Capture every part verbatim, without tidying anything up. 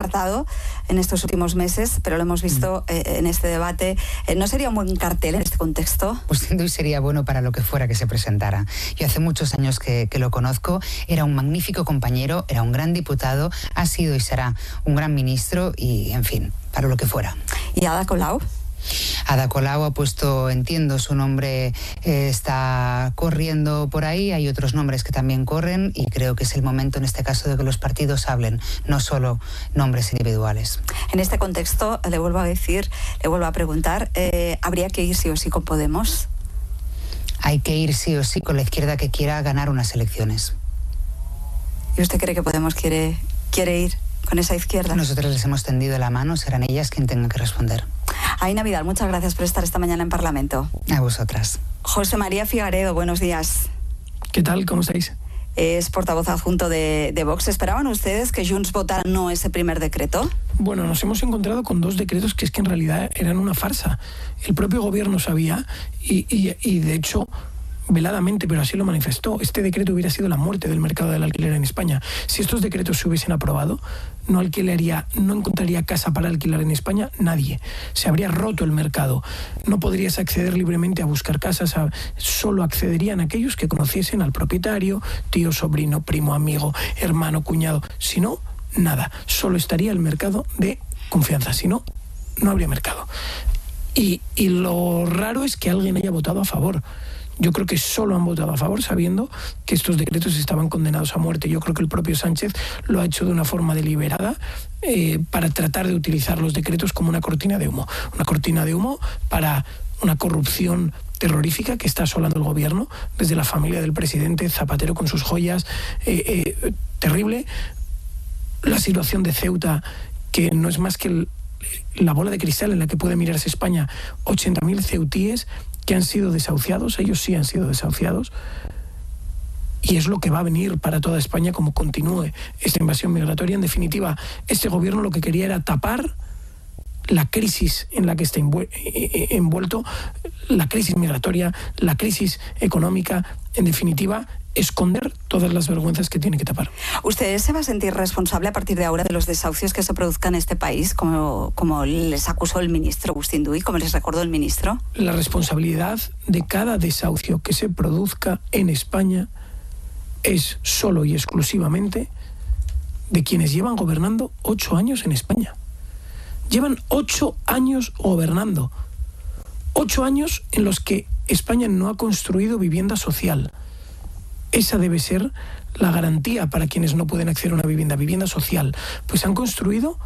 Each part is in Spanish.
descartado en estos últimos meses, pero lo hemos visto mm. eh, en este debate. Eh, ¿No sería un buen cartel en este contexto? Pues sin duda sería bueno para lo que fuera que se presentara. Yo hace muchos años que, que lo conozco, era un magnífico compañero, era un gran diputado, ha sido y será un gran ministro y, en fin, para lo que fuera. ¿Y Ada Colau? Ada Colau ha puesto, entiendo, su nombre eh, está corriendo por ahí, hay otros nombres que también corren y creo que es el momento en este caso de que los partidos hablen, no solo nombres individuales. En este contexto, le vuelvo a decir, le vuelvo a preguntar, eh, ¿habría que ir sí o sí con Podemos? Hay que ir sí o sí con la izquierda que quiera ganar unas elecciones. ¿Y usted cree que Podemos quiere, quiere ir con esa izquierda? Nosotros les hemos tendido la mano, serán ellas quien tengan que responder. Aina Vidal, muchas gracias por estar esta mañana en Parlamento. A vosotras. José María Figaredo, buenos días. ¿Qué tal? ¿Cómo estáis? Es portavoz adjunto de, de Vox. ¿Esperaban ustedes que Junts votara no ese primer decreto? Bueno, nos hemos encontrado con dos decretos que es que en realidad eran una farsa. El propio gobierno sabía y, y, y de hecho, veladamente, pero así lo manifestó, este decreto hubiera sido la muerte del mercado del alquiler en España. Si estos decretos se hubiesen aprobado, no alquilaría, no encontraría casa para alquilar en España nadie. Se habría roto el mercado. No podrías acceder libremente a buscar casas. A, solo accederían aquellos que conociesen al propietario, tío, sobrino, primo, amigo, hermano, cuñado. Si no, nada. Solo estaría el mercado de confianza. Si no, no habría mercado. Y, y lo raro es que alguien haya votado a favor. Yo creo que solo han votado a favor sabiendo que estos decretos estaban condenados a muerte. Yo creo que el propio Sánchez lo ha hecho de una forma deliberada eh, para tratar de utilizar los decretos como una cortina de humo. Una cortina de humo para una corrupción terrorífica que está asolando el gobierno, desde la familia del presidente, Zapatero con sus joyas, eh, eh, terrible. La situación de Ceuta, que no es más que el, la bola de cristal en la que puede mirarse España, ochenta mil ceutíes que han sido desahuciados, ellos sí han sido desahuciados, y es lo que va a venir para toda España como continúe esta invasión migratoria. En definitiva, este gobierno lo que quería era tapar la crisis en la que está envuelto, la crisis migratoria, la crisis económica, en definitiva, esconder todas las vergüenzas que tiene que tapar. ¿Usted se va a sentir responsable a partir de ahora de los desahucios que se produzcan en este país, como, como les acusó el ministro Agustín Duy, como les recordó el ministro? La responsabilidad de cada desahucio que se produzca en España es solo y exclusivamente de quienes llevan gobernando ocho años en España. Llevan ocho años gobernando. Ocho años en los que España no ha construido vivienda social. Esa debe ser la garantía para quienes no pueden acceder a una vivienda, vivienda social. Pues han construido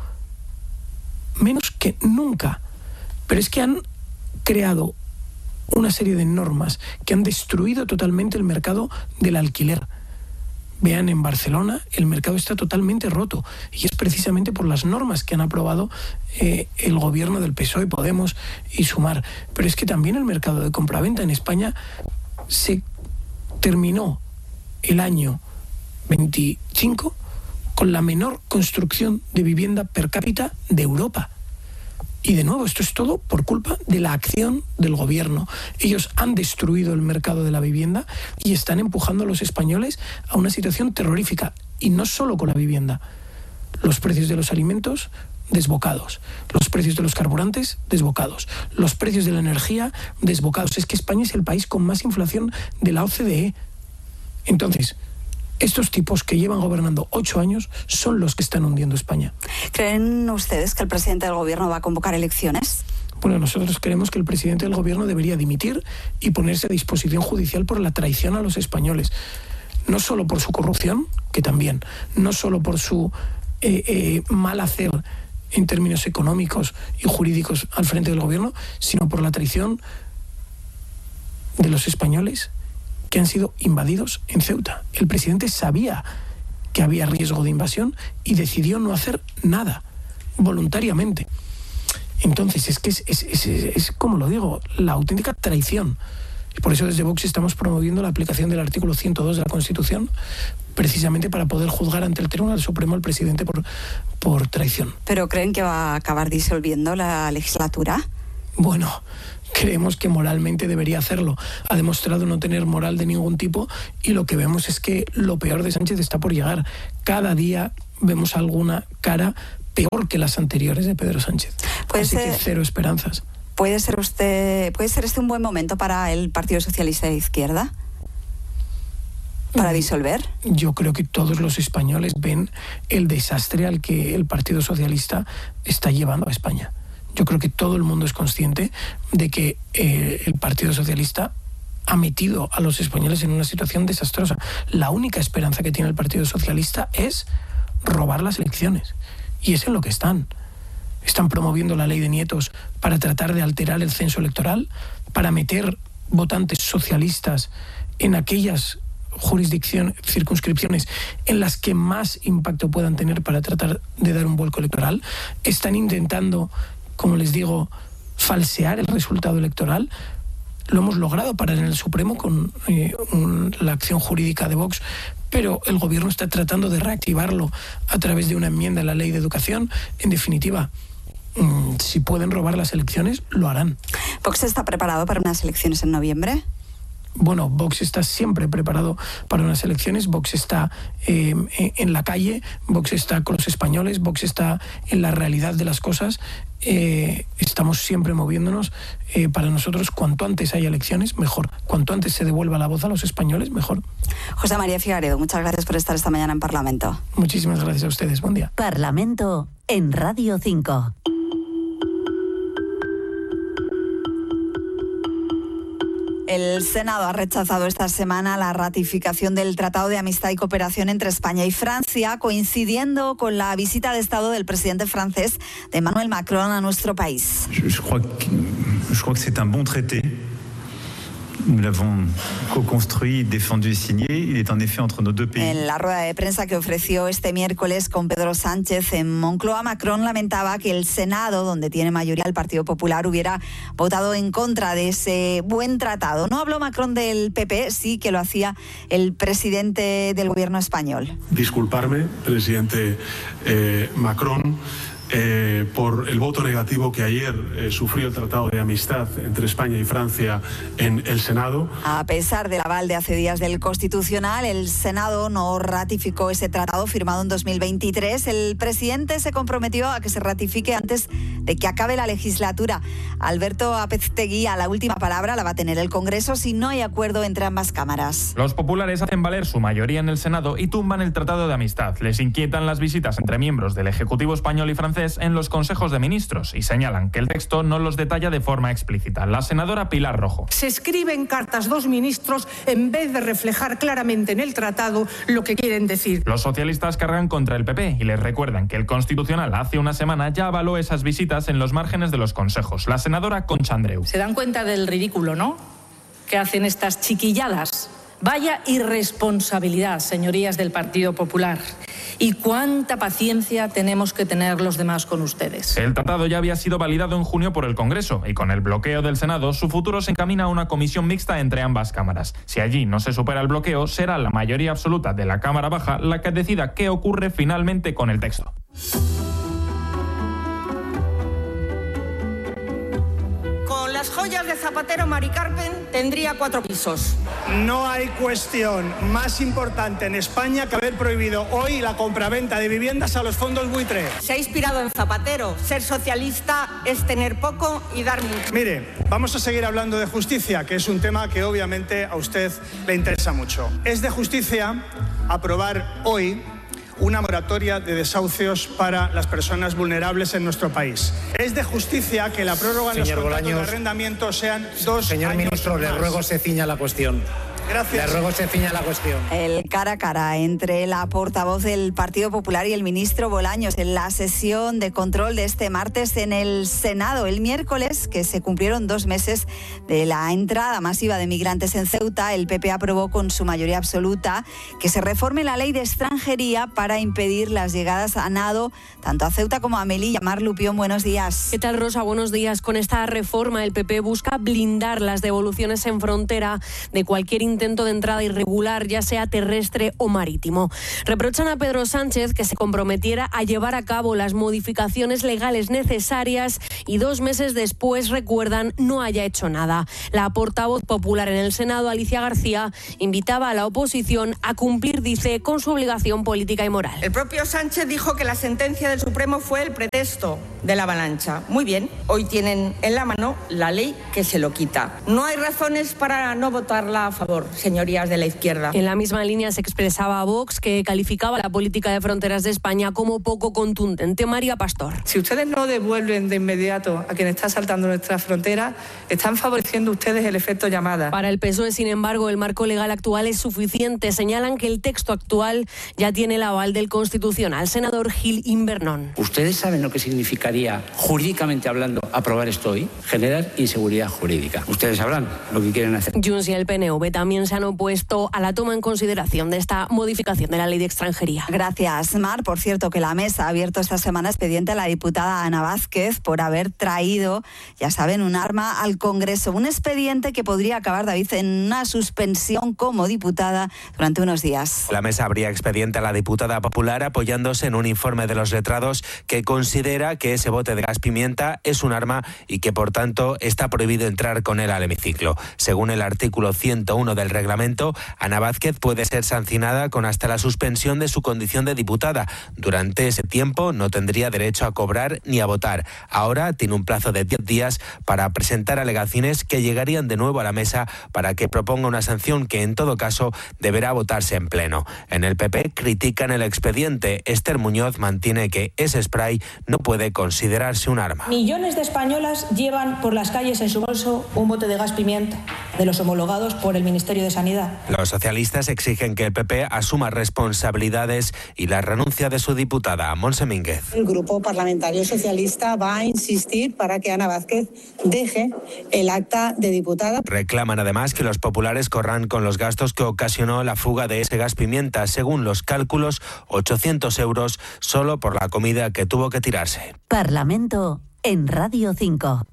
menos que nunca. Pero es que han creado una serie de normas que han destruido totalmente el mercado del alquiler. Vean, en Barcelona el mercado está totalmente roto y es precisamente por las normas que han aprobado eh, el gobierno del P S O E, Podemos y Sumar. Pero es que también el mercado de compraventa en España se terminó el año veinticinco con la menor construcción de vivienda per cápita de Europa. Y de nuevo, esto es todo por culpa de la acción del gobierno. Ellos han destruido el mercado de la vivienda y están empujando a los españoles a una situación terrorífica. Y no solo con la vivienda. Los precios de los alimentos desbocados, los precios de los carburantes desbocados, los precios de la energía desbocados. Es que España es el país con más inflación de la O C D E. Entonces, estos tipos que llevan gobernando ocho años son los que están hundiendo España. ¿Creen ustedes que el presidente del gobierno va a convocar elecciones? Bueno, nosotros creemos que el presidente del gobierno debería dimitir y ponerse a disposición judicial por la traición a los españoles. No solo por su corrupción, que también, no solo por su eh, eh, mal hacer en términos económicos y jurídicos al frente del gobierno, sino por la traición de los españoles que han sido invadidos en Ceuta. El presidente sabía que había riesgo de invasión y decidió no hacer nada, voluntariamente. Entonces, es que es, es, es, es, como lo digo, la auténtica traición. Y por eso desde Vox estamos promoviendo la aplicación del artículo ciento dos de la Constitución, precisamente para poder juzgar ante el Tribunal Supremo al presidente por, por traición. ¿Pero creen que va a acabar disolviendo la legislatura? Bueno, creemos que moralmente debería hacerlo. Ha demostrado no tener moral de ningún tipo y lo que vemos es que lo peor de Sánchez está por llegar. Cada día vemos alguna cara peor que las anteriores de Pedro Sánchez. Puede Así ser, que cero esperanzas. ¿Puede ser usted, puede ser este un buen momento para el Partido Socialista de Izquierda? ¿Para disolver? Yo creo que todos los españoles ven el desastre al que el Partido Socialista está llevando a España. Yo creo que todo el mundo es consciente de que eh, el Partido Socialista ha metido a los españoles en una situación desastrosa. La única esperanza que tiene el Partido Socialista es robar las elecciones. Y es en lo que están. Están promoviendo la ley de nietos para tratar de alterar el censo electoral, para meter votantes socialistas en aquellas jurisdicciones, circunscripciones en las que más impacto puedan tener para tratar de dar un vuelco electoral. Están intentando, como les digo, falsear el resultado electoral. Lo hemos logrado parar en el Supremo con eh, un, la acción jurídica de Vox, pero el gobierno está tratando de reactivarlo a través de una enmienda en la ley de educación. En definitiva, mmm, si pueden robar las elecciones, lo harán. ¿Vox está preparado para unas elecciones en noviembre? Bueno, Vox está siempre preparado para unas elecciones. Vox está eh, en la calle, Vox está con los españoles, Vox está en la realidad de las cosas. Eh, estamos siempre moviéndonos. Eh, para nosotros, cuanto antes haya elecciones, mejor. Cuanto antes se devuelva la voz a los españoles, mejor. José María Figaredo, muchas gracias por estar esta mañana en Parlamento. Muchísimas gracias a ustedes. Buen día. Parlamento en Radio cinco. El Senado ha rechazado esta semana la ratificación del Tratado de Amistad y Cooperación entre España y Francia, coincidiendo con la visita de Estado del presidente francés de Emmanuel Macron a nuestro país. Je, je crois que, je crois que c'est un bon traité. Nous l'avons co-construit, défendu y signé. Il est en effet entre nos deux pays. En la rueda de prensa que ofreció este miércoles con Pedro Sánchez en Moncloa, Macron lamentaba que el Senado, donde tiene mayoría el Partido Popular, hubiera votado en contra de ese buen tratado. No habló Macron del P P, sí que lo hacía el presidente del gobierno español. Disculparme, presidente eh, Macron, Eh, por el voto negativo que ayer eh, sufrió el Tratado de Amistad entre España y Francia en el Senado. A pesar del aval de hace días del Constitucional, el Senado no ratificó ese tratado firmado en dos mil veintitrés. El presidente se comprometió a que se ratifique antes de que acabe la legislatura. Alberto Apetegui, la última palabra la va a tener el Congreso si no hay acuerdo entre ambas cámaras. Los populares hacen valer su mayoría en el Senado y tumban el Tratado de Amistad. Les inquietan las visitas entre miembros del Ejecutivo español y francés en los consejos de ministros y señalan que el texto no los detalla de forma explícita. La senadora Pilar Rojo. Se escriben cartas dos ministros en vez de reflejar claramente en el tratado lo que quieren decir. Los socialistas cargan contra el P P y les recuerdan que el Constitucional hace una semana ya avaló esas visitas en los márgenes de los consejos. La senadora Concha Andreu. Se dan cuenta del ridículo, ¿no?, que hacen estas chiquilladas. Vaya irresponsabilidad, señorías del Partido Popular. Y cuánta paciencia tenemos que tener los demás con ustedes. El tratado ya había sido validado en junio por el Congreso y con el bloqueo del Senado, su futuro se encamina a una comisión mixta entre ambas cámaras. Si allí no se supera el bloqueo, será la mayoría absoluta de la Cámara Baja la que decida qué ocurre finalmente con el texto. Las joyas de Zapatero, Mari Carmen, tendría cuatro pisos. No hay cuestión más importante en España que haber prohibido hoy la compraventa de viviendas a los fondos buitre. Se ha inspirado en Zapatero. Ser socialista es tener poco y dar mucho. Mire, vamos a seguir hablando de justicia, que es un tema que obviamente a usted le interesa mucho. Es de justicia aprobar hoy una moratoria de desahucios para las personas vulnerables en nuestro país. Es de justicia que la prórroga en los contratos de arrendamiento sean dos Señor años ministro, le más. ruego se ciña la cuestión. Gracias. Le ruego se ciña la cuestión. El cara a cara entre la portavoz del Partido Popular y el ministro Bolaños en la sesión de control de este martes en el Senado. El miércoles, que se cumplieron dos meses de la entrada masiva de migrantes en Ceuta, el P P aprobó con su mayoría absoluta que se reforme la ley de extranjería para impedir las llegadas a nado tanto a Ceuta como a Melilla. Mar Lupión, buenos días. ¿Qué tal, Rosa? Buenos días. Con esta reforma, el P P busca blindar las devoluciones en frontera de cualquier intento de entrada irregular, ya sea terrestre o marítimo. Reprochan a Pedro Sánchez que se comprometiera a llevar a cabo las modificaciones legales necesarias y dos meses después, recuerdan, no haya hecho nada. La portavoz popular en el Senado, Alicia García, invitaba a la oposición a cumplir cumplir, dice, con su obligación política y moral. El propio Sánchez dijo que la sentencia del Supremo fue el pretexto de la avalancha. Muy bien, hoy tienen en la mano la ley que se lo quita. No hay razones para no votarla a favor, señorías de la izquierda. En la misma línea se expresaba Vox, que calificaba la política de fronteras de España como poco contundente. María Pastor. Si ustedes no devuelven de inmediato a quien está saltando nuestras fronteras, están favoreciendo ustedes el efecto llamada. Para el P S O E, sin embargo, el marco legal actual es suficiente. Señalan que el texto actual ya tiene el aval del Constitucional. Senador Gil Invernón. ¿Ustedes saben lo que significaría, jurídicamente hablando, aprobar esto hoy? Generar inseguridad jurídica. Ustedes sabrán lo que quieren hacer. Junts y el P N V también se han opuesto a la toma en consideración de esta modificación de la ley de extranjería. Gracias, Mar. Por cierto, que la mesa ha abierto esta semana expediente a la diputada Ana Vázquez por haber traído, ya saben, un arma al Congreso. Un expediente que podría acabar, David, en una suspensión como diputada durante unos días. La mesa abría expediente a la diputada popular apoyándose en un informe de los letrados que considera que ese bote de gas pimienta es un arma y que, por tanto, está prohibido entrar con él al hemiciclo. Según el artículo ciento uno del reglamento, Ana Vázquez puede ser sancionada con hasta la suspensión de su condición de diputada. Durante ese tiempo no tendría derecho a cobrar ni a votar. Ahora tiene un plazo de diez días para presentar alegaciones que llegarían de nuevo a la mesa para que proponga una sanción que, en todo caso, deberá votarse en pleno. En el P P critican el expediente. Esther Muñoz mantiene que ese spray no puede considerarse un arma. Millones de españolas llevan por las calles en su bolso un bote de gas pimienta, de los homologados por el Ministerio de Sanidad. Los socialistas exigen que el P P asuma responsabilidades y la renuncia de su diputada, Montse Mínguez. El Grupo Parlamentario Socialista va a insistir para que Ana Vázquez deje el acta de diputada. Reclaman además que los populares corran con los gastos que ocasionó la fuga de ese gas pimienta. Según los cálculos, ochocientos euros solo por la comida que tuvo que tirarse. Parlamento en Radio cinco.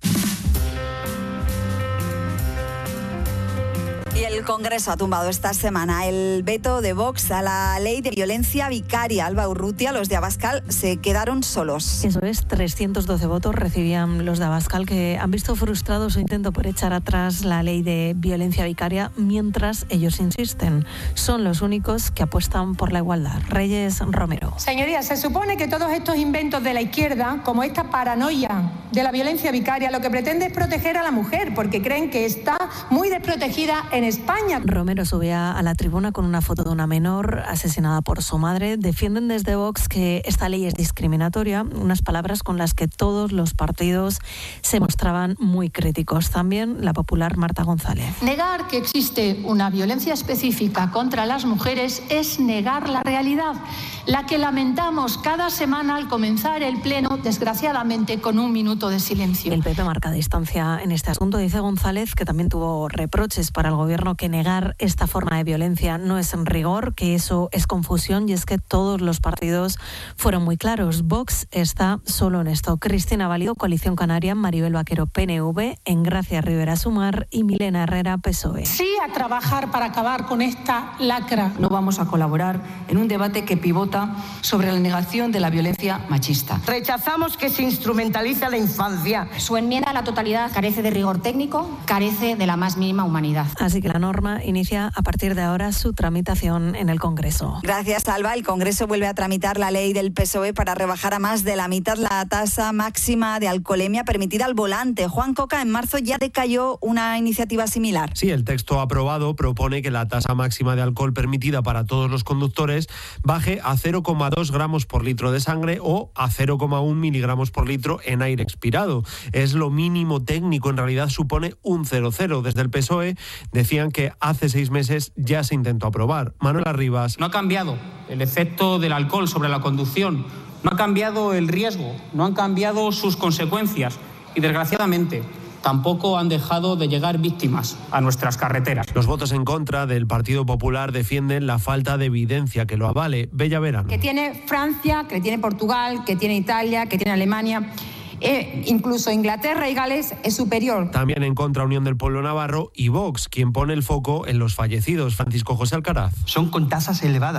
Y el Congreso ha tumbado esta semana el veto de Vox a la ley de violencia vicaria. Alba Urrutia, los de Abascal se quedaron solos. Eso es, trescientos doce votos recibían los de Abascal, que han visto frustrado su intento por echar atrás la ley de violencia vicaria, mientras ellos insisten. Son los únicos que apuestan por la igualdad. Reyes Romero. Señorías, se supone que todos estos inventos de la izquierda, como esta paranoia de la violencia vicaria, lo que pretende es proteger a la mujer, porque creen que está muy desprotegida en España. Romero subía a la tribuna con una foto de una menor asesinada por su madre. Defienden desde Vox que esta ley es discriminatoria, unas palabras con las que todos los partidos se mostraban muy críticos. También la popular Marta González. Negar que existe una violencia específica contra las mujeres es negar la realidad, la que lamentamos cada semana al comenzar el pleno, desgraciadamente con un minuto de silencio. El P P marca distancia en este asunto. Dice González que también tuvo reproches para el gobierno, que negar esta forma de violencia no es en rigor, que eso es confusión, y es que todos los partidos fueron muy claros. Vox está solo en esto. Cristina Valido, Coalición Canaria, Maribel Vaquero, P N V, Engracia Rivera, Sumar, y Milena Herrera, P S O E. Sí a trabajar para acabar con esta lacra. No vamos a colaborar en un debate que pivota sobre la negación de la violencia machista. Rechazamos que se instrumentalice a la infancia. Su enmienda a la totalidad carece de rigor técnico, carece de la más mínima humanidad. Así que la norma inicia a partir de ahora su tramitación en el Congreso. Gracias, Alba. El Congreso vuelve a tramitar la ley del P S O E para rebajar a más de la mitad la tasa máxima de alcoholemia permitida al volante. Juan Coca, en marzo ya decayó una iniciativa similar. Sí, el texto aprobado propone que la tasa máxima de alcohol permitida para todos los conductores baje a cero coma dos gramos por litro de sangre o a cero coma uno miligramos por litro en aire expirado. Es lo mínimo técnico, en realidad supone un cero cero. Desde el P S O E decían que hace seis meses ya se intentó aprobar. Manuel Arribas. No ha cambiado el efecto del alcohol sobre la conducción, no ha cambiado el riesgo, no han cambiado sus consecuencias y, desgraciadamente, tampoco han dejado de llegar víctimas a nuestras carreteras. Los votos en contra del Partido Popular defienden la falta de evidencia que lo avale. Bella Verano. Que tiene Francia, que tiene Portugal, que tiene Italia, que tiene Alemania. Eh, incluso Inglaterra y Gales es superior. También en contra Unión del Pueblo Navarro y Vox, quien pone el foco en los fallecidos. Francisco José Alcaraz. Son con tasas elevadas.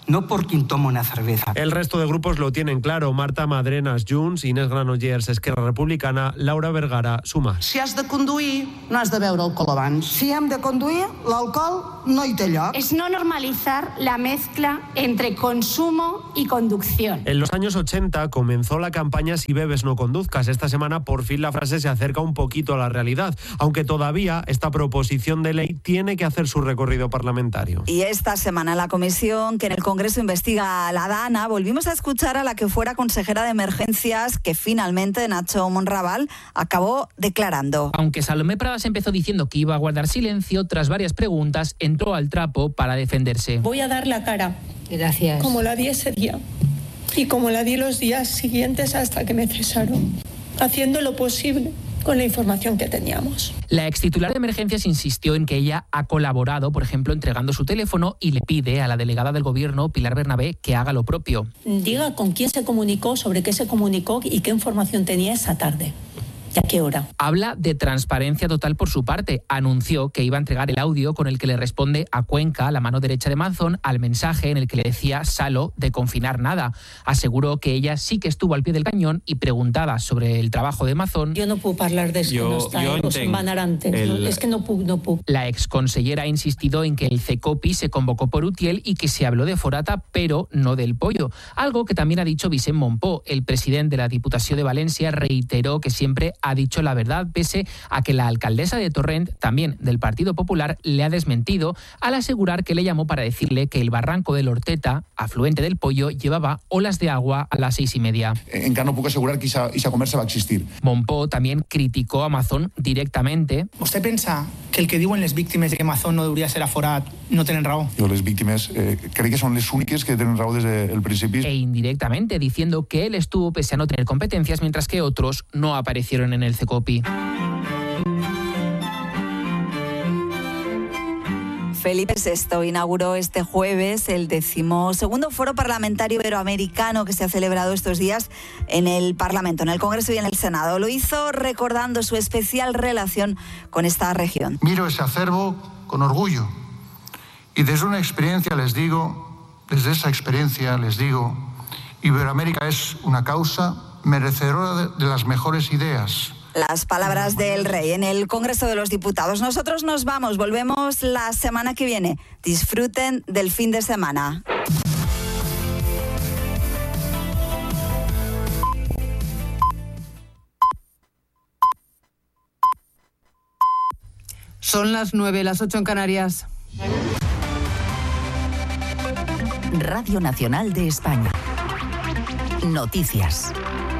no por quien toma una cerveza. El resto de grupos lo tienen claro. Marta Madrenas, Junts, Inés Granollers, Esquerra Republicana, Laura Vergara, Sumar. Si has de conduir, no has de beure alcohol abans. Si hem de conduir, l'alcohol no hi té lloc. Es no normalizar la mezcla entre consumo y conducción. En los años ochenta comenzó la campaña Si bebes no conduzcas. Esta semana por fin la frase se acerca un poquito a la realidad, aunque todavía esta proposición de ley tiene que hacer su recorrido parlamentario. Y esta semana la comisión que en el Congreso investiga a la DANA, volvimos a escuchar a la que fuera consejera de emergencias, que finalmente Nacho Monraval acabó declarando. Aunque Salomé Pradas empezó diciendo que iba a guardar silencio, tras varias preguntas entró al trapo para defenderse. Voy a dar la cara. Gracias. Como la di ese día y como la di los días siguientes hasta que me cesaron, haciendo lo posible con la información que teníamos. La extitular de emergencias insistió en que ella ha colaborado, por ejemplo, entregando su teléfono, y le pide a la delegada del Gobierno, Pilar Bernabé, que haga lo propio. Diga con quién se comunicó, sobre qué se comunicó y qué información tenía esa tarde. ¿Y a qué hora? Habla de transparencia total por su parte. Anunció que iba a entregar el audio con el que le responde a Cuenca, la mano derecha de Manzón, al mensaje en el que le decía Salo de confinar nada. Aseguró que ella sí que estuvo al pie del cañón y, preguntada sobre el trabajo de Mazón... Jo no puc parlar d'això, no està, no se'n van anar antes. El... No, és que no puc, no puc. La exconsellera insistió en que el CECOPI se convocó por Utiel y que se habló de Forata, pero no del pollo. Algo que también ha dicho Vicent Montpó. El presidente de la Diputació de Valencia reiteró que siempre ha dicho la verdad, pese a que la alcaldesa de Torrent, también del Partido Popular, le ha desmentido al asegurar que le llamó para decirle que el barranco del Horteta, afluente del Pollo, llevaba olas de agua a las seis y media. Encara no puc asegurar que esa conversa va a existir. Montpó también criticó a Mazón directamente. ¿Usted pensa que el que diuen les víctimes de que Mazón no debería ser aforat no tenen raó? Jo les víctimes eh, crec que són les úniques que tenen raó desde el principi. E indirectamente diciendo que él estuvo pese a no tener competencias, mientras que otros no aparecieron en el CECOPI. Felipe sexto inauguró este jueves el decimosegundo foro parlamentario iberoamericano que se ha celebrado estos días en el Parlamento, en el Congreso y en el Senado. Lo hizo recordando su especial relación con esta región. Miro ese acervo con orgullo y desde una experiencia les digo, desde esa experiencia les digo, Iberoamérica es una causa merecedora de las mejores ideas. Las palabras del rey en el Congreso de los Diputados. Nosotros nos vamos, volvemos la semana que viene. Disfruten del fin de semana. Son las nueve, las ocho en Canarias. Radio Nacional de España. Noticias.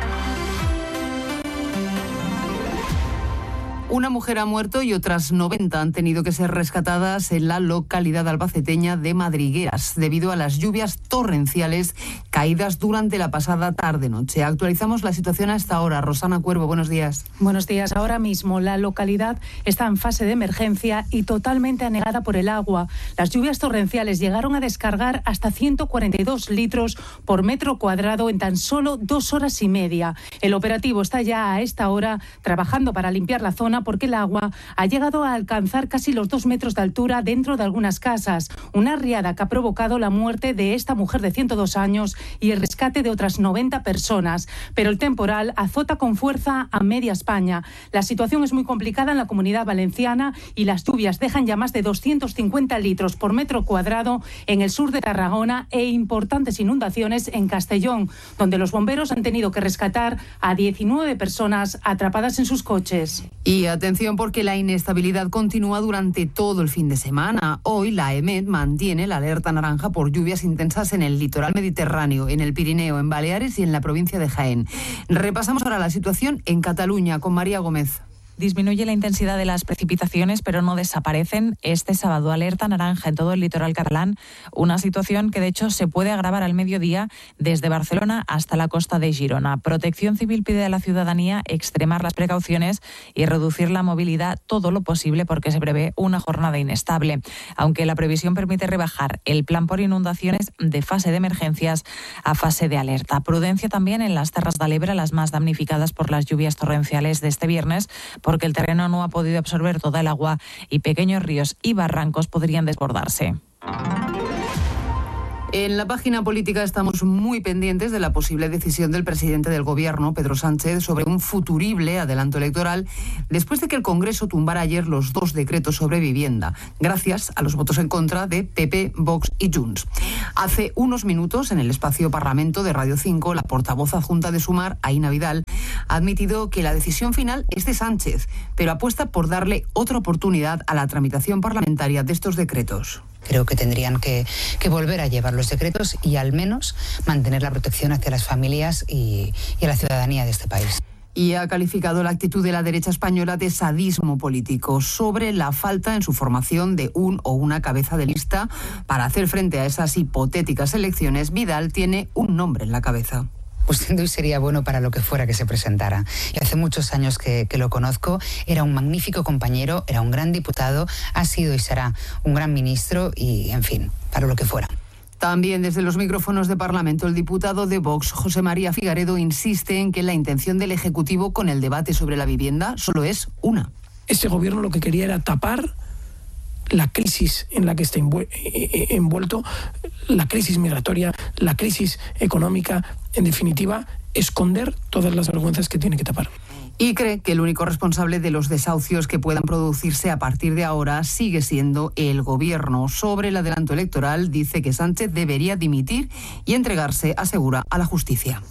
Una mujer ha muerto y otras noventa han tenido que ser rescatadas en la localidad albaceteña de Madrigueras debido a las lluvias torrenciales caídas durante la pasada tarde-noche. Actualizamos la situación a esta hora. Rosana Cuervo, buenos días. Buenos días. Ahora mismo la localidad está en fase de emergencia y totalmente anegada por el agua. Las lluvias torrenciales llegaron a descargar hasta ciento cuarenta y dos litros por metro cuadrado en tan solo dos horas y media. El operativo está ya a esta hora trabajando para limpiar la zona porque el agua ha llegado a alcanzar casi los dos metros de altura dentro de algunas casas. Una riada que ha provocado la muerte de esta mujer de ciento dos años y el rescate de otras noventa personas. Pero el temporal azota con fuerza a media España. La situación es muy complicada en la Comunidad Valenciana y las lluvias dejan ya más de doscientos cincuenta litros por metro cuadrado en el sur de Tarragona e importantes inundaciones en Castellón, donde los bomberos han tenido que rescatar a diecinueve personas atrapadas en sus coches. Y atención porque la inestabilidad continúa durante todo el fin de semana. Hoy la EMET mantiene la alerta naranja por lluvias intensas en el litoral mediterráneo, en el Pirineo, en Baleares y en la provincia de Jaén. Repasamos ahora la situación en Cataluña con María Gómez. Disminuye la intensidad de las precipitaciones, pero no desaparecen. Este sábado alerta naranja en todo el litoral catalán, una situación que de hecho se puede agravar al mediodía desde Barcelona hasta la costa de Girona. Protección Civil pide a la ciudadanía extremar las precauciones y reducir la movilidad todo lo posible porque se prevé una jornada inestable. Aunque la previsión permite rebajar el plan por inundaciones de fase de emergencias a fase de alerta. Prudencia también en las Terras de l'Ebre, las más damnificadas por las lluvias torrenciales de este viernes, porque el terreno no ha podido absorber toda el agua y pequeños ríos y barrancos podrían desbordarse. En la página política estamos muy pendientes de la posible decisión del presidente del Gobierno, Pedro Sánchez, sobre un futurible adelanto electoral después de que el Congreso tumbara ayer los dos decretos sobre vivienda, gracias a los votos en contra de P P, Vox y Junts. Hace unos minutos, en el espacio Parlamento de Radio cinco, la portavoz adjunta de Sumar, Aina Vidal, ha admitido que la decisión final es de Sánchez, pero apuesta por darle otra oportunidad a la tramitación parlamentaria de estos decretos. Creo que tendrían que, que volver a llevar los decretos y al menos mantener la protección hacia las familias y, y a la ciudadanía de este país. Y ha calificado la actitud de la derecha española de sadismo político sobre la falta en su formación de un o una cabeza de lista para hacer frente a esas hipotéticas elecciones. Vidal tiene un nombre en la cabeza. Pues sin duda sería bueno para lo que fuera que se presentara. Y hace muchos años que, que lo conozco, era un magnífico compañero, era un gran diputado, ha sido y será un gran ministro y, en fin, para lo que fuera. También desde los micrófonos de Parlamento, el diputado de Vox, José María Figaredo, insiste en que la intención del Ejecutivo con el debate sobre la vivienda solo es una. Ese gobierno lo que quería era tapar la crisis en la que está envuelto, la crisis migratoria, la crisis económica, en definitiva, esconder todas las vergüenzas que tiene que tapar. Y cree que el único responsable de los desahucios que puedan producirse a partir de ahora sigue siendo el Gobierno. Sobre el adelanto electoral, dice que Sánchez debería dimitir y entregarse, asegura, a la justicia.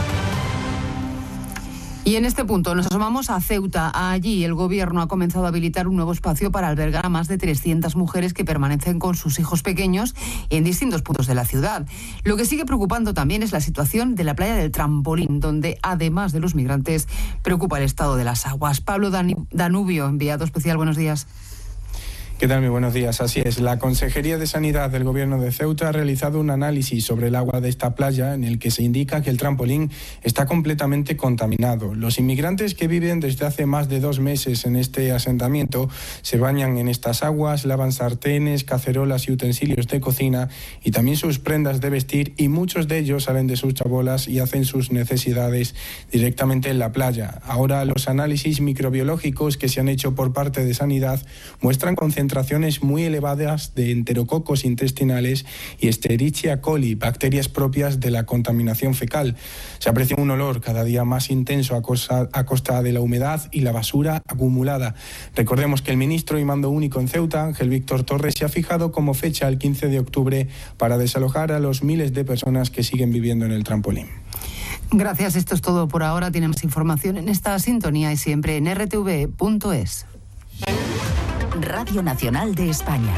Y en este punto nos asomamos a Ceuta. Allí el Gobierno ha comenzado a habilitar un nuevo espacio para albergar a más de trescientas mujeres que permanecen con sus hijos pequeños en distintos puntos de la ciudad. Lo que sigue preocupando también es la situación de la playa del Trampolín, donde además de los migrantes preocupa el estado de las aguas. Pablo Danubio, enviado especial, buenos días. ¿Qué tal? Muy buenos días. Así es, la Consejería de Sanidad del Gobierno de Ceuta ha realizado un análisis sobre el agua de esta playa en el que se indica que el Trampolín está completamente contaminado. Los inmigrantes que viven desde hace más de dos meses en este asentamiento se bañan en estas aguas, lavan sartenes, cacerolas y utensilios de cocina y también sus prendas de vestir, y muchos de ellos salen de sus chabolas y hacen sus necesidades directamente en la playa. Ahora los análisis microbiológicos que se han hecho por parte de Sanidad muestran concentraciones muy elevadas de enterococos intestinales y Escherichia coli, bacterias propias de la contaminación fecal. Se aprecia un olor cada día más intenso a costa, a costa de la humedad y la basura acumulada. Recordemos que el ministro y mando único en Ceuta, Ángel Víctor Torres, se ha fijado como fecha el quince de octubre para desalojar a los miles de personas que siguen viviendo en el Trampolín. Gracias, esto es todo por ahora. Tienen más información en esta sintonía y siempre en r t v punto es. Radio Nacional de España.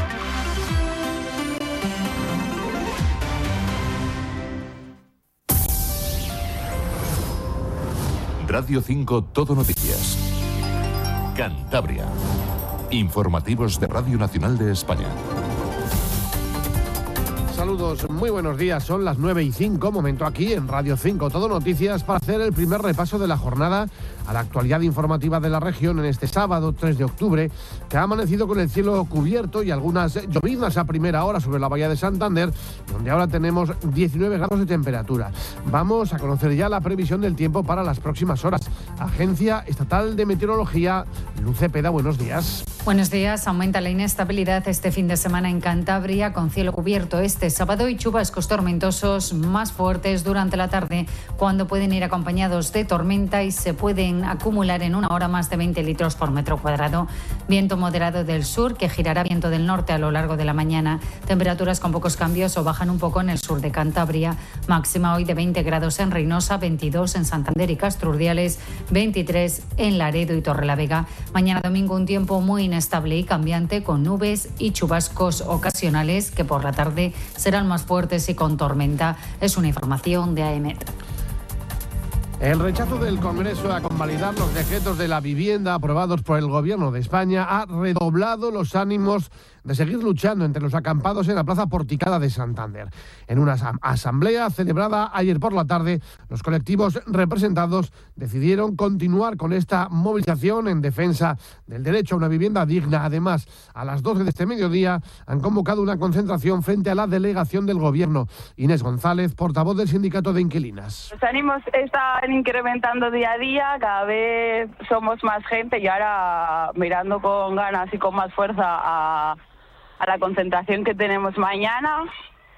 Radio cinco Todo Noticias. Cantabria. Informativos de Radio Nacional de España. Saludos, muy buenos días, son las nueve y cinco, momento aquí en Radio cinco Todo Noticias para hacer el primer repaso de la jornada a la actualidad informativa de la región en este sábado tres de octubre, que ha amanecido con el cielo cubierto y algunas lloviznas a primera hora sobre la bahía de Santander, donde ahora tenemos diecinueve grados de temperatura. Vamos a conocer ya la previsión del tiempo para las próximas horas. Agencia Estatal de Meteorología, Luz Cepeda, buenos días. Buenos días. Aumenta la inestabilidad este fin de semana en Cantabria, con cielo cubierto este sábado y chubascos tormentosos más fuertes durante la tarde, cuando pueden ir acompañados de tormenta y se pueden acumular en una hora más de veinte litros por metro cuadrado. Viento moderado del sur, que girará viento del norte a lo largo de la mañana. Temperaturas con pocos cambios o bajan un poco en el sur de Cantabria. Máxima hoy de veinte grados en Reynosa, veintidós en Santander y Castro Urdiales, veintitrés en Laredo y Torrelavega. Mañana domingo un tiempo muy inestable y cambiante, con nubes y chubascos ocasionales que por la tarde serán más fuertes y con tormenta. Es una información de AEMET. El rechazo del Congreso a convalidar los decretos de la vivienda aprobados por el Gobierno de España ha redoblado los ánimos de seguir luchando entre los acampados en la Plaza Porticada de Santander. En una asamblea celebrada ayer por la tarde, los colectivos representados decidieron continuar con esta movilización en defensa del derecho a una vivienda digna. Además, a las doce de este mediodía han convocado una concentración frente a la delegación del Gobierno. Inés González, portavoz del Sindicato de Inquilinas. Los ánimos están incrementando día a día, cada vez somos más gente y ahora mirando con ganas y con más fuerza a... a la concentración que tenemos mañana,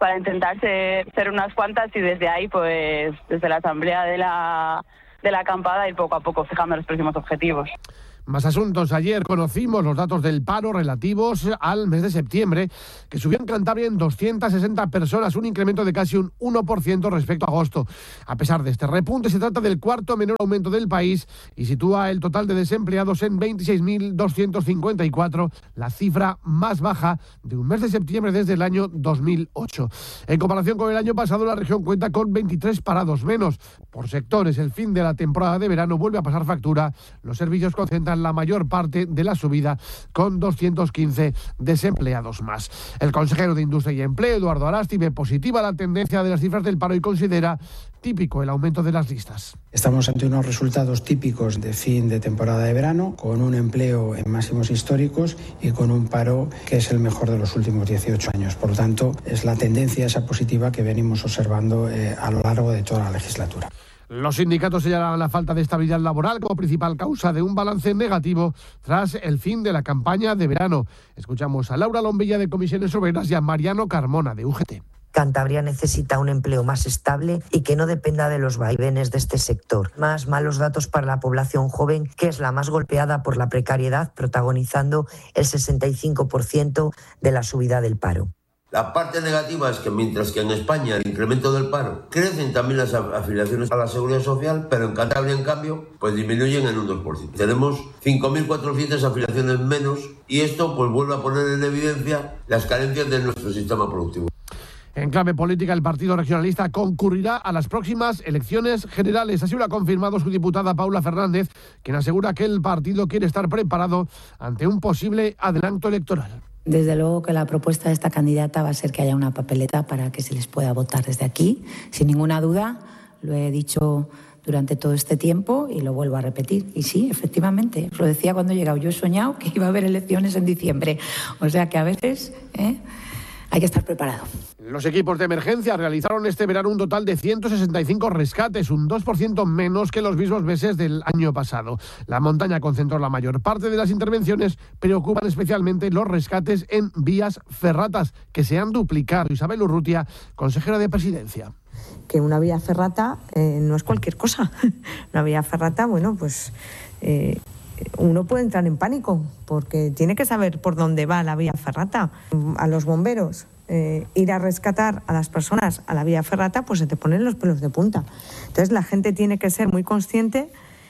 para intentar ser, ser unas cuantas y desde ahí, pues desde la asamblea de la, de la acampada ir poco a poco fijando los próximos objetivos. Más asuntos. Ayer conocimos los datos del paro relativos al mes de septiembre, que subió en Cantabria en doscientas sesenta personas, un incremento de casi un uno por ciento respecto a agosto. A pesar de este repunte, se trata del cuarto menor aumento del país y sitúa el total de desempleados en veintiséis mil doscientos cincuenta y cuatro, la cifra más baja de un mes de septiembre desde el año dos mil ocho. En comparación con el año pasado, la región cuenta con veintitrés parados menos. Por sectores, el fin de la temporada de verano vuelve a pasar factura. Los servicios concentran la mayor parte de la subida, con doscientos quince desempleados más. El consejero de Industria y Empleo, Eduardo Arasti, ve positiva la tendencia de las cifras del paro y considera típico el aumento de las listas. Estamos ante unos resultados típicos de fin de temporada de verano, con un empleo en máximos históricos y con un paro que es el mejor de los últimos dieciocho años. Por lo tanto, es la tendencia esa positiva que venimos observando eh, a lo largo de toda la legislatura. Los sindicatos señalan la falta de estabilidad laboral como principal causa de un balance negativo tras el fin de la campaña de verano. Escuchamos a Laura Lombilla de Comisiones Obreras y a Mariano Carmona de U G T. Cantabria necesita un empleo más estable y que no dependa de los vaivenes de este sector. Más malos datos para la población joven, que es la más golpeada por la precariedad, protagonizando el sesenta y cinco por ciento de la subida del paro. La parte negativa es que mientras que en España el incremento del paro crecen también las afiliaciones a la Seguridad Social, pero en Cantabria, en cambio, pues disminuyen en un dos por ciento. Tenemos cinco mil cuatrocientas afiliaciones menos y esto pues vuelve a poner en evidencia las carencias de nuestro sistema productivo. En clave política, el Partido Regionalista concurrirá a las próximas elecciones generales. Así lo ha confirmado su diputada Paula Fernández, quien asegura que el partido quiere estar preparado ante un posible adelanto electoral. Desde luego que la propuesta de esta candidata va a ser que haya una papeleta para que se les pueda votar desde aquí, sin ninguna duda. Lo he dicho durante todo este tiempo y lo vuelvo a repetir. Y sí, efectivamente, os lo decía cuando he llegado. Yo he soñado que iba a haber elecciones en diciembre. O sea que a veces ¿eh? hay que estar preparado. Los equipos de emergencia realizaron este verano un total de ciento sesenta y cinco rescates, un dos por ciento menos que los mismos meses del año pasado. La montaña concentró la mayor parte de las intervenciones, preocupan especialmente los rescates en vías ferratas, que se han duplicado. Isabel Urrutia, consejera de Presidencia. Que una vía ferrata eh, no es cualquier cosa. Una vía ferrata, bueno, pues eh, uno puede entrar en pánico, porque tiene que saber por dónde va la vía ferrata. A los bomberos, Eh, ir a rescatar a las personas a la vía ferrata, pues se te ponen los pelos de punta. Entonces la gente tiene que ser muy consciente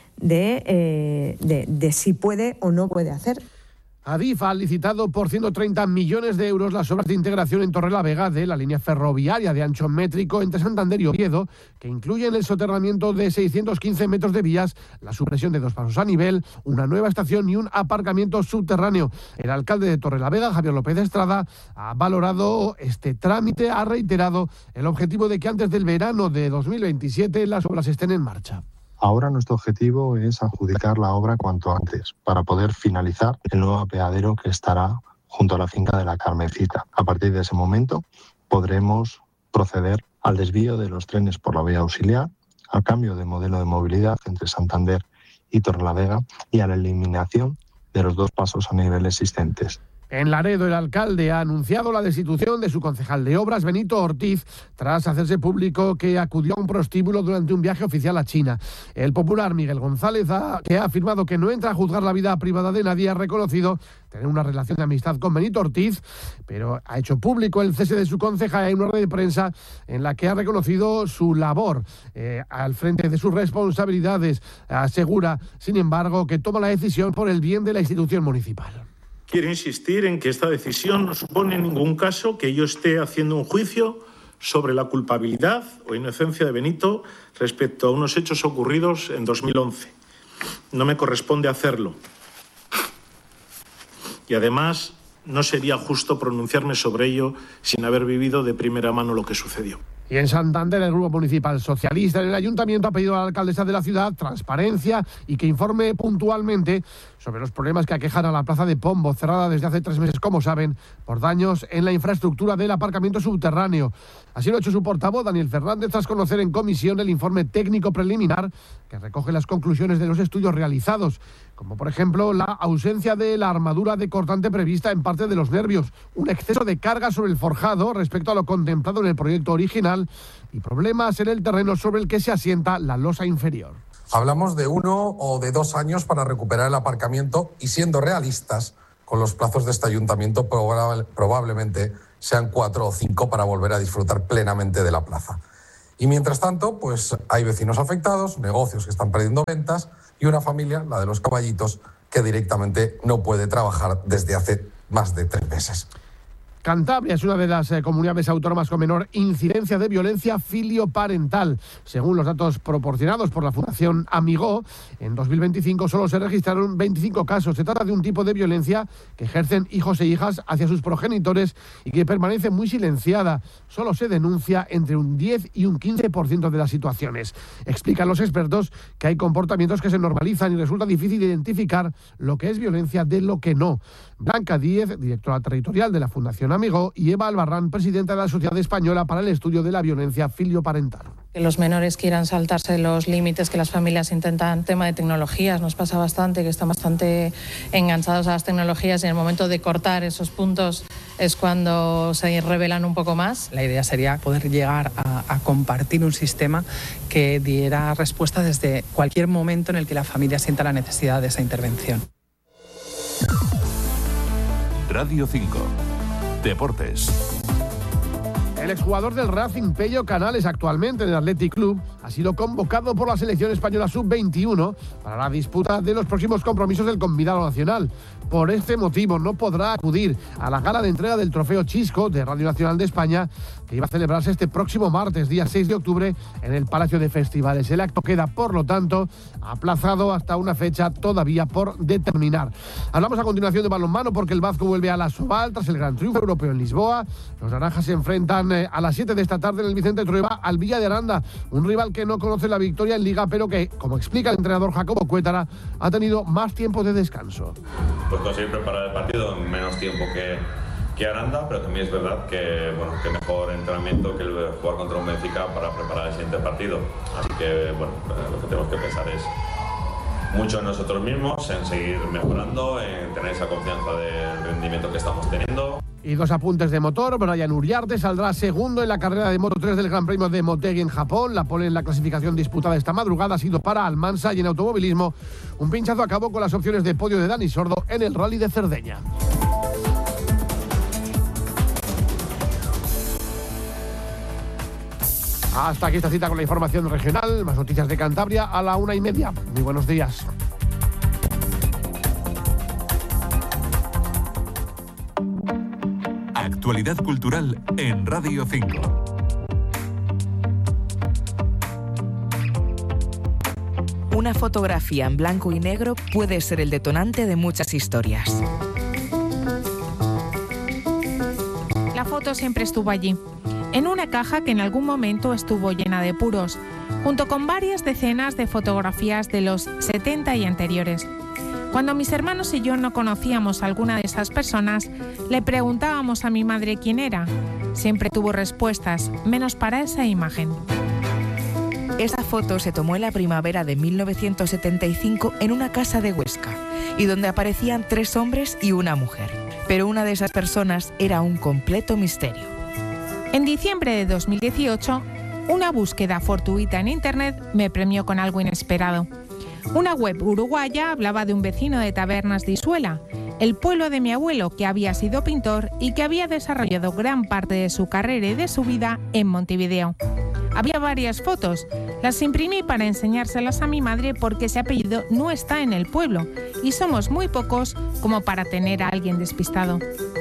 de, eh, de, de si puede o no puede hacer. Adif ha licitado por ciento treinta millones de euros las obras de integración en Torrelavega de la línea ferroviaria de ancho métrico entre Santander y Oviedo, que incluyen el soterramiento de seiscientos quince metros de vías, la supresión de dos pasos a nivel, una nueva estación y un aparcamiento subterráneo. El alcalde de Torrelavega, Javier López Estrada, ha valorado este trámite, ha reiterado el objetivo de que antes del verano de dos mil veintisiete las obras estén en marcha. Ahora nuestro objetivo es adjudicar la obra cuanto antes para poder finalizar el nuevo apeadero que estará junto a la finca de la Carmencita. A partir de ese momento podremos proceder al desvío de los trenes por la vía auxiliar, al cambio de modelo de movilidad entre Santander y Torrelavega y a la eliminación de los dos pasos a nivel existentes. En Laredo, el alcalde ha anunciado la destitución de su concejal de obras, Benito Ortiz, tras hacerse público que acudió a un prostíbulo durante un viaje oficial a China. El popular Miguel González, ha, que ha afirmado que no entra a juzgar la vida privada de nadie, ha reconocido tener una relación de amistad con Benito Ortiz, pero ha hecho público el cese de su concejal en una red de prensa en la que ha reconocido su labor eh, al frente de sus responsabilidades. Asegura, sin embargo, que toma la decisión por el bien de la institución municipal. Quiero insistir en que esta decisión no supone en ningún caso que yo esté haciendo un juicio sobre la culpabilidad o inocencia de Benito respecto a unos hechos ocurridos en dos mil once. No me corresponde hacerlo. Y además, no sería justo pronunciarme sobre ello sin haber vivido de primera mano lo que sucedió. Y en Santander, el Grupo Municipal Socialista en el Ayuntamiento ha pedido a la alcaldesa de la ciudad transparencia y que informe puntualmente sobre los problemas que aquejan a la plaza de Pombo, cerrada desde hace tres meses, como saben, por daños en la infraestructura del aparcamiento subterráneo. Así lo ha hecho su portavoz, Daniel Fernández, tras conocer en comisión el informe técnico preliminar que recoge las conclusiones de los estudios realizados, como por ejemplo la ausencia de la armadura de cortante prevista en parte de los nervios, un exceso de carga sobre el forjado respecto a lo contemplado en el proyecto original y problemas en el terreno sobre el que se asienta la losa inferior. Hablamos de uno o de dos años para recuperar el aparcamiento y, siendo realistas, con los plazos de este ayuntamiento probablemente sean cuatro o cinco para volver a disfrutar plenamente de la plaza. Y mientras tanto, pues hay vecinos afectados, negocios que están perdiendo ventas y una familia, la de los Caballitos, que directamente no puede trabajar desde hace más de tres meses. Cantabria es una de las eh, comunidades autónomas con menor incidencia de violencia filioparental. Según los datos proporcionados por la Fundación Amigó, en dos mil veinticinco solo se registraron veinticinco casos. Se trata de un tipo de violencia que ejercen hijos e hijas hacia sus progenitores y que permanece muy silenciada. Solo se denuncia entre un diez y un quince por ciento de las situaciones. Explican los expertos que hay comportamientos que se normalizan y resulta difícil identificar lo que es violencia de lo que no. Blanca Díez, directora territorial de la Fundación Amigó, y Eva Albarrán, presidenta de la Sociedad Española para el Estudio de la Violencia Filioparental. Que los menores quieran saltarse los límites que las familias intentan, tema de tecnologías, nos pasa bastante, que están bastante enganchados a las tecnologías y en el momento de cortar esos puntos es cuando se revelan un poco más. La idea sería poder llegar a, a compartir un sistema que diera respuesta desde cualquier momento en el que la familia sienta la necesidad de esa intervención. Radio cinco. Deportes. El exjugador del Racing, Pello Canales, actualmente en el Athletic Club, ha sido convocado por la selección española sub veintiuno para la disputa de los próximos compromisos del combinado nacional. Por este motivo no podrá acudir a la gala de entrega del Trofeo Chisco de Radio Nacional de España, que iba a celebrarse este próximo martes, día seis de octubre, en el Palacio de Festivales. El acto queda, por lo tanto, aplazado hasta una fecha todavía por determinar. Hablamos a continuación de balonmano porque el Vasco vuelve a la Soval tras el gran triunfo europeo en Lisboa. Los naranjas se enfrentan eh, a las siete de esta tarde en el Vicente Trueba al Villa de Aranda, un rival que no conoce la victoria en Liga, pero que, como explica el entrenador Jacobo Cuétara, ha tenido más tiempo de descanso. Pues conseguir preparar el partido en menos tiempo que, que Aranda, pero también es verdad que, bueno, que mejor entrenamiento que el jugar contra un Benfica para preparar el siguiente partido. Así que, bueno, lo que tenemos que pensar es mucho en nosotros mismos, en seguir mejorando, en tener esa confianza del rendimiento que estamos teniendo. Y dos apuntes de motor. Brian Uriarte saldrá segundo en la carrera de Moto tres del Gran Premio de Motegi en Japón. La pole en la clasificación disputada esta madrugada ha sido para Almansa, y en automovilismo un pinchazo acabó con las opciones de podio de Dani Sordo en el Rally de Cerdeña. Hasta aquí esta cita con la información regional. Más noticias de Cantabria a la una y media. Muy buenos días. Actualidad cultural en Radio cinco. Una fotografía en blanco y negro puede ser el detonante de muchas historias. La foto siempre estuvo allí, en una caja que en algún momento estuvo llena de puros, junto con varias decenas de fotografías de los setenta y anteriores. Cuando mis hermanos y yo no conocíamos a alguna de esas personas, le preguntábamos a mi madre quién era. Siempre tuvo respuestas, menos para esa imagen. Esa foto se tomó en la primavera de mil novecientos setenta y cinco en una casa de Huesca, y donde aparecían tres hombres y una mujer. Pero una de esas personas era un completo misterio. En diciembre de dos mil dieciocho, una búsqueda fortuita en Internet me premió con algo inesperado. Una web uruguaya hablaba de un vecino de Tabernas de Isuela, el pueblo de mi abuelo, que había sido pintor y que había desarrollado gran parte de su carrera y de su vida en Montevideo. Había varias fotos, las imprimí para enseñárselas a mi madre porque ese apellido no está en el pueblo y somos muy pocos como para tener a alguien despistado.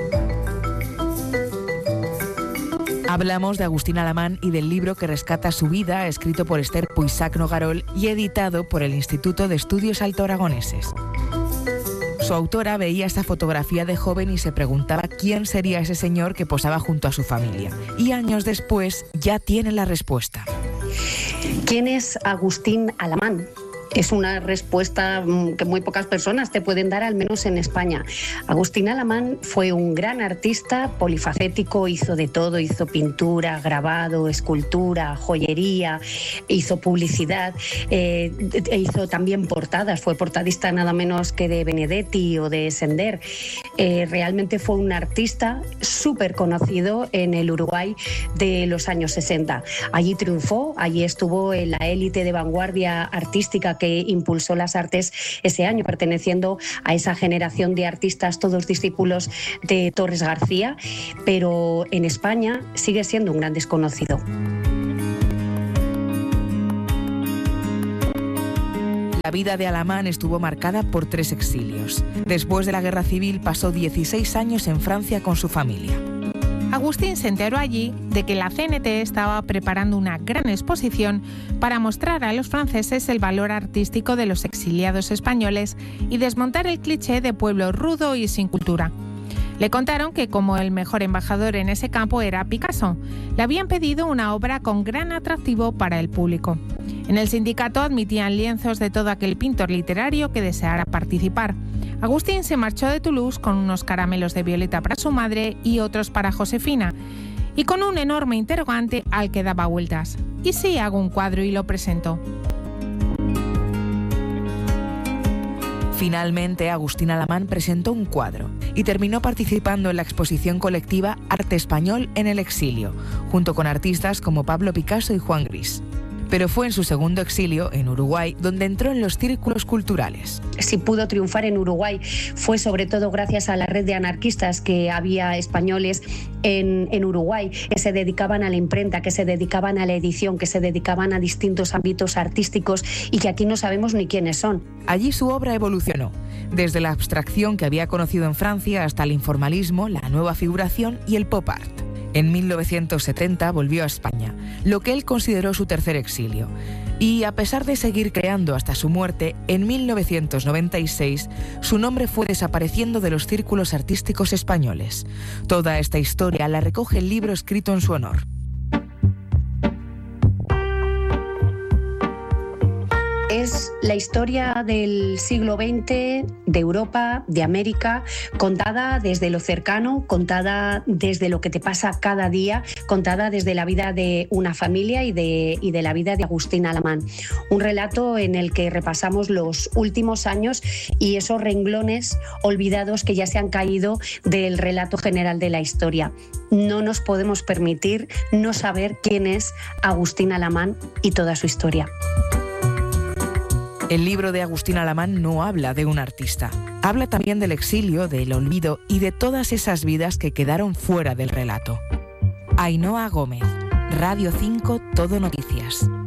Hablamos de Agustín Alamán y del libro que rescata su vida, escrito por Esther Puisac Nogarol y editado por el Instituto de Estudios Altoaragoneses. Su autora veía esta fotografía de joven y se preguntaba quién sería ese señor que posaba junto a su familia. Y años después ya tiene la respuesta. ¿Quién es Agustín Alamán? Es una respuesta que muy pocas personas te pueden dar, al menos en España. Agustín Alamán fue un gran artista polifacético, hizo de todo, hizo pintura, grabado, escultura, joyería, hizo publicidad, eh, hizo también portadas, fue portadista nada menos que de Benedetti o de Sender. Eh, realmente fue un artista súper conocido en el Uruguay de los años sesenta. Allí triunfó, allí estuvo en la élite de vanguardia artística que impulsó las artes ese año, perteneciendo a esa generación de artistas, todos discípulos de Torres García, pero en España sigue siendo un gran desconocido. La vida de Alamán estuvo marcada por tres exilios. Después de la Guerra Civil pasó dieciséis años en Francia con su familia. Agustín se enteró allí de que la C N T estaba preparando una gran exposición para mostrar a los franceses el valor artístico de los exiliados españoles y desmontar el cliché de pueblo rudo y sin cultura. Le contaron que como el mejor embajador en ese campo era Picasso, le habían pedido una obra con gran atractivo para el público. En el sindicato admitían lienzos de todo aquel pintor literario que deseara participar. Agustín se marchó de Toulouse con unos caramelos de violeta para su madre y otros para Josefina, y con un enorme interrogante al que daba vueltas. ¿Y si hago un cuadro y lo presento? Finalmente, Agustín Alamán presentó un cuadro y terminó participando en la exposición colectiva Arte Español en el Exilio, junto con artistas como Pablo Picasso y Juan Gris. Pero fue en su segundo exilio, en Uruguay, donde entró en los círculos culturales. Si pudo triunfar en Uruguay fue sobre todo gracias a la red de anarquistas que había españoles en, en Uruguay, que se dedicaban a la imprenta, que se dedicaban a la edición, que se dedicaban a distintos ámbitos artísticos y que aquí no sabemos ni quiénes son. Allí su obra evolucionó, desde la abstracción que había conocido en Francia hasta el informalismo, la nueva figuración y el pop art. En mil novecientos setenta volvió a España, lo que él consideró su tercer exilio. Y a pesar de seguir creando hasta su muerte, en mil novecientos noventa y seis su nombre fue desapareciendo de los círculos artísticos españoles. Toda esta historia la recoge el libro escrito en su honor. Es la historia del siglo veinte, de Europa, de América, contada desde lo cercano, contada desde lo que te pasa cada día, contada desde la vida de una familia y de, y de la vida de Agustín Alamán. Un relato en el que repasamos los últimos años y esos renglones olvidados que ya se han caído del relato general de la historia. No nos podemos permitir no saber quién es Agustín Alamán y toda su historia. El libro de Agustín Alamán no habla de un artista. Habla también del exilio, del olvido y de todas esas vidas que quedaron fuera del relato. Ainhoa Gómez, Radio cinco, Todo Noticias.